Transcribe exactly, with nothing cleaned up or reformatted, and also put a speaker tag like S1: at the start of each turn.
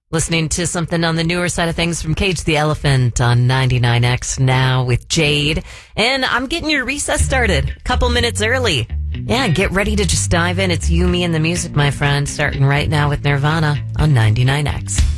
S1: Listening to something on the newer side of things from Cage the Elephant on ninety-nine X now with Jade. And I'm getting your recess started a couple minutes early. Yeah, get ready to just dive in. It's you, me, and the music, my friend, starting right now with Nirvana on ninety-nine X.